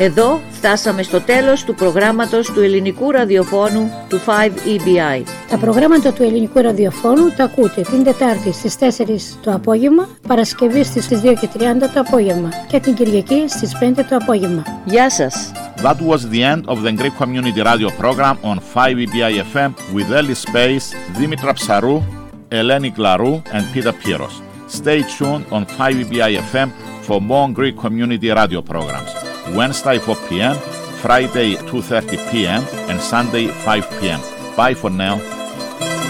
Εδώ φτάσαμε στο τέλος του προγράμματος του ελληνικού ραδιοφώνου του 5EBI. Τα προγράμματα του ελληνικού ραδιοφώνου τα ακούτε την Τετάρτη στις 4 το απόγευμα, Παρασκευή στις 2:30 το απόγευμα και την Κυριακή στις 5 το απόγευμα. Γεια σας! That was the end of the Greek Community Radio program on 5EBI FM with Eli Space, Dimitra Psarou, Eleni Glarou and Peter Piros. Stay tuned on 5EBI FM for more Greek Community Radio programs. Wednesday 4 p.m., Friday 2:30 p.m. and Sunday 5 p.m. Bye for now.